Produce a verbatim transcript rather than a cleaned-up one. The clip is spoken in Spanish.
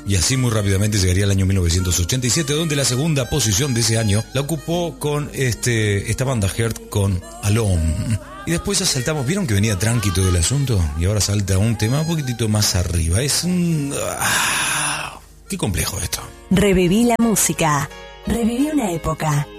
Y así muy rápidamente llegaría el año mil novecientos ochenta y siete, donde la segunda posición de ese año la ocupó con este esta banda Heart con Alone. Y después ya saltamos, ¿vieron que venía tranqui todo el asunto? Y ahora salta un tema un poquitito más arriba. Es un... ¡Ah! ¡Qué complejo esto! Reviví la música. Reviví una época.